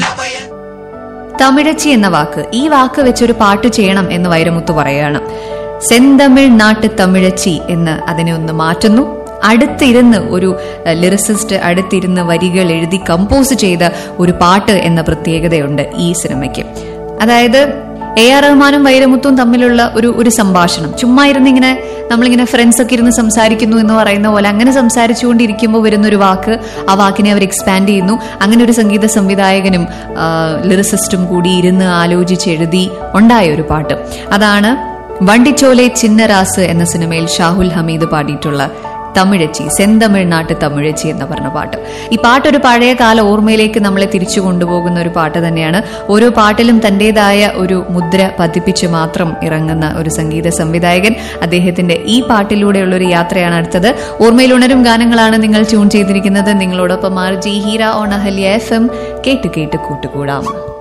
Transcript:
തമിഴച്ചി എന്ന വാക്ക്, ഈ വാക്ക് വെച്ചൊരു പാട്ട് ചെയ്യണം എന്ന് വൈരമുത്തു പറയുകയാണ്. സെന്തമിഴ് നാട്ട് തമിഴച്ചി എന്ന് അതിനെ ഒന്ന് മാറ്റുന്നു. അടുത്തിരുന്ന് ഒരു ലിറിസിസ്റ്റ് അടുത്തിരുന്ന് വരികൾ എഴുതി കമ്പോസ് ചെയ്ത ഒരു പാട്ട് എന്ന പ്രത്യേകതയുണ്ട് ഈ സിനിമയ്ക്ക്. അതായത് AR റഹ്മാനും വൈരമുത്തും തമ്മിലുള്ള ഒരു സംഭാഷണം, ചുമ്മാ ഇരുന്നിങ്ങനെ നമ്മളിങ്ങനെ ഫ്രണ്ട്സ് ഒക്കെ ഇരുന്ന് സംസാരിക്കുന്നു എന്ന് പറയുന്ന പോലെ അങ്ങനെ സംസാരിച്ചുകൊണ്ടിരിക്കുമ്പോൾ വരുന്നൊരു വാക്ക്, ആ വാക്കിനെ അവർ എക്സ്പാൻഡ് ചെയ്യുന്നു. അങ്ങനെ ഒരു സംഗീത സംവിധായകനും ലിറിസിസ്റ്റും കൂടി ഇരുന്ന് ആലോചിച്ചെഴുതി ഉണ്ടായ ഒരു പാട്ട്. അതാണ് വണ്ടിച്ചോലെ ചിന്നറാസ് എന്ന സിനിമയിൽ ഷാഹുൽ ഹമീദ് പാടിയിട്ടുള്ള തമിഴച്ചി, സെന്തമിഴ് നാട്ട് തമിഴച്ചി എന്ന് പറഞ്ഞ പാട്ട്. ഈ പാട്ടൊരു പഴയ കാല ഓർമ്മയിലേക്ക് നമ്മളെ തിരിച്ചു കൊണ്ടുപോകുന്ന ഒരു പാട്ട് തന്നെയാണ്. ഓരോ പാട്ടിലും തന്റേതായ ഒരു മുദ്ര പതിപ്പിച്ച് മാത്രം ഇറങ്ങുന്ന ഒരു സംഗീത സംവിധായകൻ. അദ്ദേഹത്തിന്റെ ഈ പാട്ടിലൂടെയുള്ള ഒരു യാത്രയാണ് അടുത്തത്. ഓർമ്മയിൽ ഉണരും ഗാനങ്ങളാണ് നിങ്ങൾ ട്യൂൺ ചെയ്തിരിക്കുന്നത്. നിങ്ങളോടൊപ്പം RJ Heera on Ahalya FM. കേട്ട് കേട്ട് കൂട്ടുകൂടാം.